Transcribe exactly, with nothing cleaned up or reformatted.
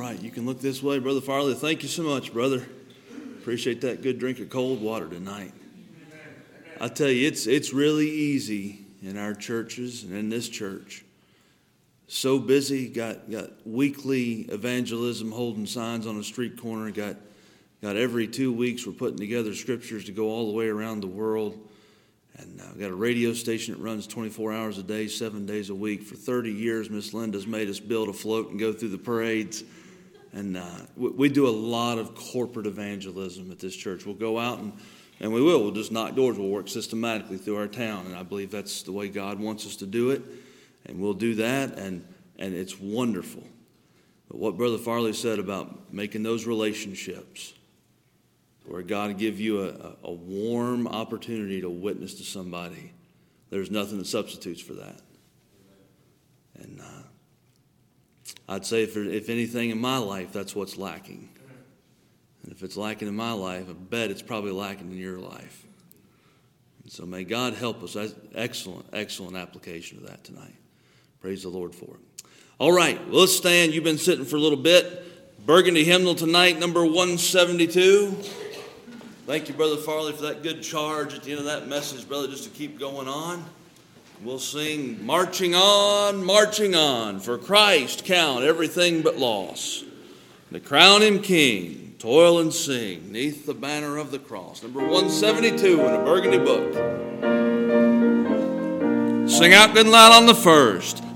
right, you can look this way. Brother Farley, thank you so much, brother. Appreciate that good drink of cold water tonight. I tell you, it's it's really easy in our churches and in this church. So busy, got got weekly evangelism, holding signs on a street corner. Got got every two weeks we're putting together scriptures to go all the way around the world. And uh, got a radio station that runs twenty-four hours a day, seven days a week. For thirty years, Miss Linda's made us build a float and go through the parades. And uh, we, we do a lot of corporate evangelism at this church. We'll go out and, and we will. We'll just knock doors. We'll work systematically through our town. And I believe that's the way God wants us to do it. And we'll do that, and, and it's wonderful. But what Brother Farley said about making those relationships, where God will give you a, a warm opportunity to witness to somebody, there's nothing that substitutes for that. And uh, I'd say if, if anything in my life, that's what's lacking. And if it's lacking in my life, I bet it's probably lacking in your life. And so may God help us. That's excellent, excellent application of that tonight. Praise the Lord for it. All right, well, let's stand. You've been sitting for a little bit. Burgundy hymnal tonight, number one seventy-two. Thank you, Brother Farley, for that good charge at the end of that message, brother, just to keep going on. We'll sing, marching on, marching on, for Christ count everything but loss. To crown him king, toil and sing, neath the banner of the cross. Number one seventy-two in a Burgundy book. Sing out good and loud on the first.